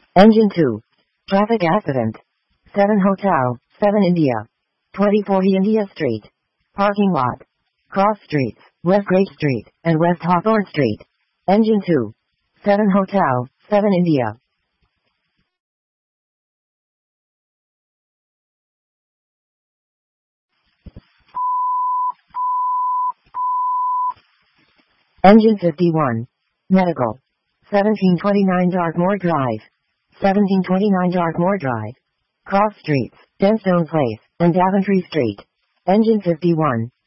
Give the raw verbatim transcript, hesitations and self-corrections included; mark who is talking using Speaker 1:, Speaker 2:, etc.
Speaker 1: Engine two. Traffic accident. seven Hotel, seven India. twenty forty India Street. Parking lot. Cross Streets, West Great Street, and West Hawthorne Street. Engine two. seven Hotel, seven India. Engine fifty-one. Medical. seventeen twenty-nine Dartmoor Drive. seventeen twenty-nine Dartmoor Drive. Cross Streets, Denstone Place, and Daventry Street. Engine fifty-one.